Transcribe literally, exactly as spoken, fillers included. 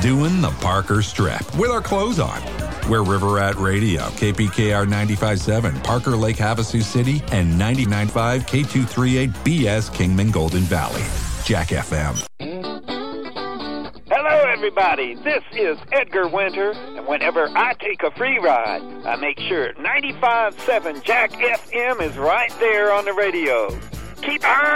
doing the Parker Strip with our clothes on. We're River Rat Radio, K P K R ninety-five point seven, Parker Lake Havasu City, and ninety-nine point five K two thirty-eight B S Kingman Golden Valley. Jack F M. Hello, everybody. This is Edgar Winter, and whenever I take a free ride, I make sure ninety-five point seven Jack F M is right there on the radio. Keep on